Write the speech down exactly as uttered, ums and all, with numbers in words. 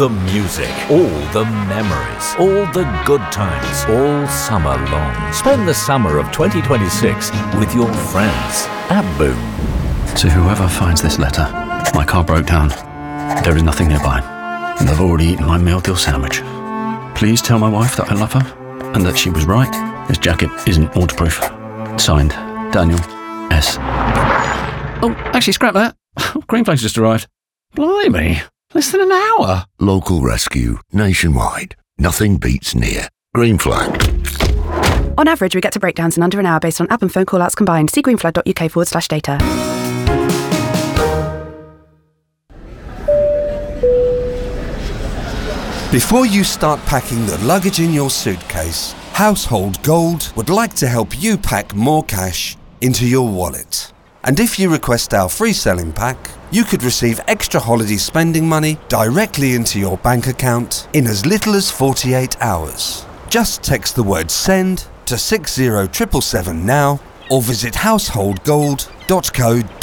the music, all the memories, all the good times, all summer long. Spend the summer of twenty twenty-six with your friends at Boom. To whoever finds this letter, my car broke down. There is nothing nearby, and I've already eaten my meal deal sandwich. Please tell my wife that I love her, and that she was right. This jacket isn't waterproof. Signed, Daniel S. Oh, actually, scrap that. Green Flag's just arrived. Blimey, less than an hour. Local rescue, nationwide. Nothing beats near. Green Flag. On average, we get to breakdowns in under an hour based on app and phone call-outs combined. See greenflag.uk forward slash data. Before you start packing the luggage in your suitcase, Household Gold would like to help you pack more cash into your wallet. And if you request our free selling pack, you could receive extra holiday spending money directly into your bank account in as little as forty-eight hours. Just text the word SEND to six zero seven seven seven now or visit household gold dot co dot uk.